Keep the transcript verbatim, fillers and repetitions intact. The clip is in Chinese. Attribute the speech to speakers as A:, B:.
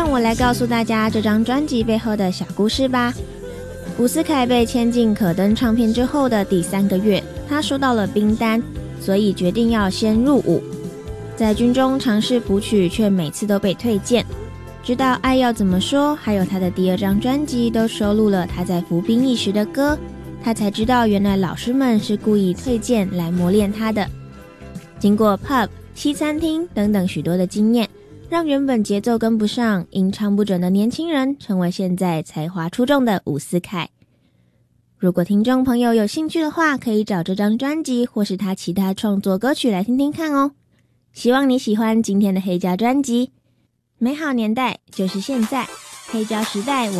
A: 让我来告诉大家这张专辑背后的小故事吧。伍思凯被签进可登唱片之后的第三个月，他收到了兵单，所以决定要先入伍。在军中尝试谱曲，却每次都被退件。直到《爱要怎么说》还有他的第二张专辑都收录了他在服兵役时的歌，他才知道原来老师们是故意退件来磨练他的。经过 pub、西餐厅等等许多的经验，让原本节奏跟不上、吟唱不准的年轻人成为现在才华出众的伍思凯。如果听众朋友有兴趣的话，可以找这张专辑或是他其他创作歌曲来听听看哦。希望你喜欢今天的黑胶专辑。美好年代就是现在，黑胶时代我